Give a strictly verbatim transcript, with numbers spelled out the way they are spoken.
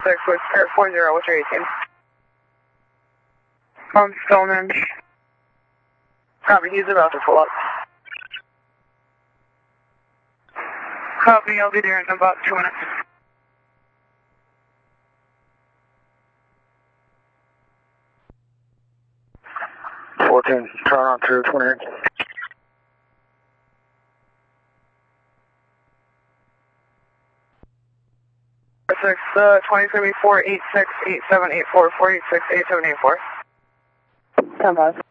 six, Whisker four zero, what's your eighteen? I'm Stonehenge. Copy, he's about to pull up. Copy, I'll be there in about two minutes. fourteen, turn on to twenty-eight. six, uh, twenty-three, four eight six, eight seven eight four, four eight six, eight seven eight four. ten five.